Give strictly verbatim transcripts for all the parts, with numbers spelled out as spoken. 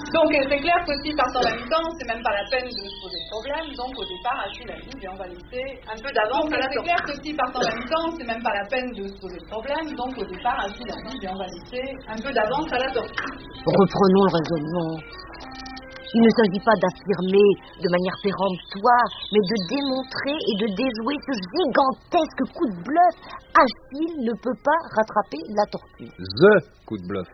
Donc c'est clair que si partant en même temps, c'est même pas la peine de se poser de problème. Donc au départ, Achille a dit, bien on va laisser un peu d'avance à la tortue. C'est clair que si partant en même temps, c'est même pas la peine de se poser de problème. Donc au départ, Achille a dit, bien on va laisser un peu d'avance à la tortue. Reprenons le raisonnement. Il ne s'agit pas d'affirmer de manière péremptoire, mais de démontrer et de déjouer ce gigantesque coup de bluff. Achille ne peut pas rattraper la tortue. The coup de bluff.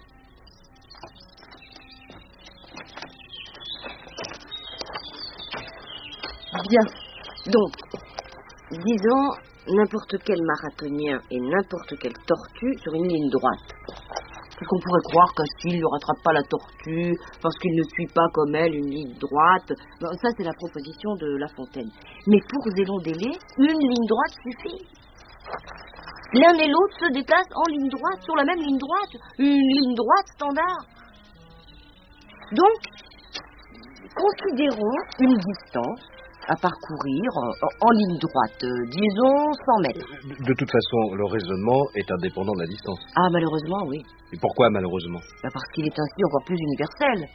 Bien. Donc, disons n'importe quel marathonien et n'importe quelle tortue sur une ligne droite. Parce qu'on pourrait croire qu'Achille ne rattrape pas la tortue parce qu'il ne suit pas comme elle une ligne droite. Bon, ça, c'est la proposition de La Fontaine. Mais pour Zélon d'Élée, une ligne droite suffit. L'un et l'autre se déplacent en ligne droite, sur la même ligne droite. Une ligne droite standard. Donc, considérons une distance à parcourir en, en ligne droite, euh, disons cent mètres. De toute façon, le raisonnement est indépendant de la distance. Ah, malheureusement, oui. Et pourquoi malheureusement? Bah parce qu'il est ainsi encore plus universel.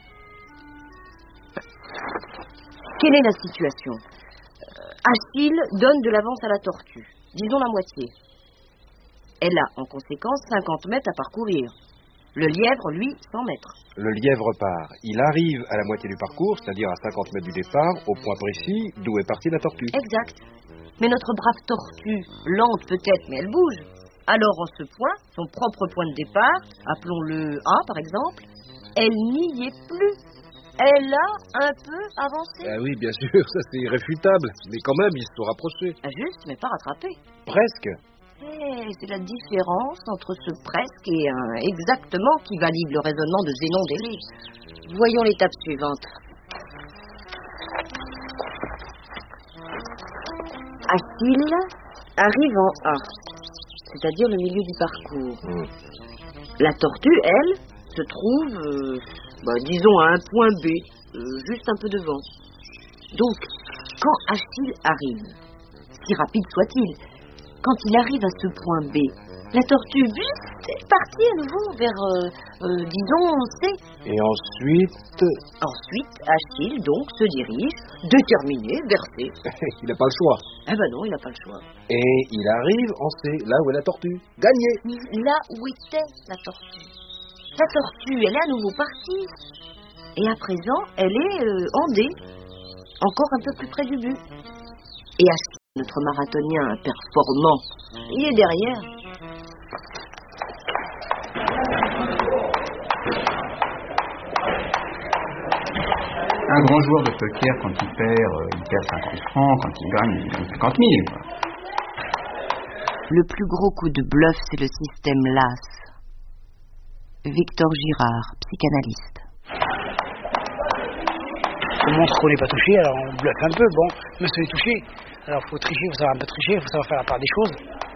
Quelle est la situation? euh, Achille donne de l'avance à la tortue, disons la moitié. Elle a en conséquence cinquante mètres à parcourir. Le lièvre, lui, cent mètres. Le lièvre part. Il arrive à la moitié du parcours, c'est-à-dire à cinquante mètres du départ, au point précis d'où est partie la tortue. Exact. Mais notre brave tortue, lente peut-être, mais elle bouge. Alors en ce point, son propre point de départ, appelons-le un par exemple, elle n'y est plus. Elle a un peu avancé. Ah oui, bien sûr, ça c'est irréfutable. Mais quand même, ils se sont rapprochés. Ah, juste, mais pas rattrapé. Presque. Eh, c'est la différence entre ce presque et un exactement qui valide le raisonnement de Zénon d'Élée. Voyons l'étape suivante. Achille arrive en A, c'est-à-dire le milieu du parcours. Mmh. La tortue, elle, se trouve, euh, bah, disons, à un point B, euh, juste un peu devant. Donc, quand Achille arrive, si rapide soit-il, quand il arrive à ce point B, la tortue est partie à nouveau vers, euh, euh, disons, C. Et ensuite... Ensuite, Achille, donc, se dirige, déterminé, vers C. Il n'a pas le choix. Eh ben non, il n'a pas le choix. Et il arrive en C, là où est la tortue. Gagné. Là où était la tortue. La tortue, elle est à nouveau partie. Et à présent, elle est euh, en D, encore un peu plus près du but. Et Achille, notre marathonien performant, il est derrière. Un grand joueur de poker, quand il perd, il perd cinquante francs, quand il gagne, il gagne cinquante mille. Quoi. Le plus gros coup de bluff, c'est le système L A S. Victor Girard, psychanalyste. On montre qu'on n'est pas touché, alors on bluffe un peu, bon, mais on est touché. Alors il faut tricher, il faut savoir un peu tricher, il faut savoir faire la part des choses.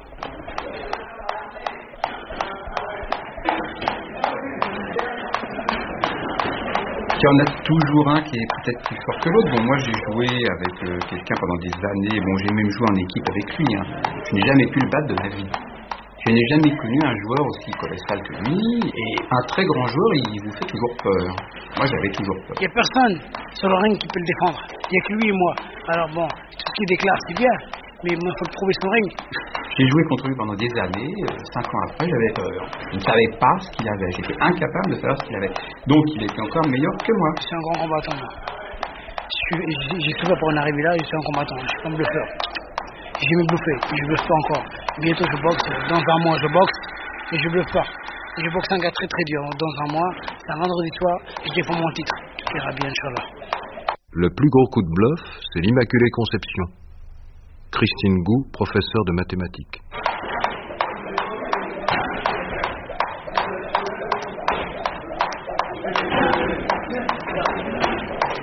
Il y en a toujours un qui est peut-être plus fort que l'autre. Bon, moi j'ai joué avec euh, quelqu'un pendant des années, bon j'ai même joué en équipe avec lui, hein. Je n'ai jamais pu le battre de ma vie. Je n'ai jamais connu un joueur aussi colossal que lui, et un très grand joueur, il vous fait toujours peur. Moi j'avais toujours peur. Il n'y a personne sur le ring qui peut le défendre, il n'y a que lui et moi. Alors bon, tout ce qu'il déclare c'est bien, mais il faut le prouver son ring. J'ai joué contre lui pendant des années, euh, cinq ans après j'avais peur. Je ne savais pas ce qu'il avait, j'étais incapable de savoir ce qu'il avait. Donc il était encore meilleur que moi. C'est un grand combattant. J'ai tout fait pour en arriver là, je suis un combattant, je suis pas un bluffeur. J'ai jamais bluffé, je bluffe pas encore. Bientôt je boxe, dans un mois je boxe, et je bluffe pas. Je boxe un gars très très dur, dans un mois, c'est un vendredi soir, je défends mon titre. Tout ira bien, Inch'Allah. Le plus gros coup de bluff, c'est l'Immaculée Conception. Christine Gou, professeure de mathématiques.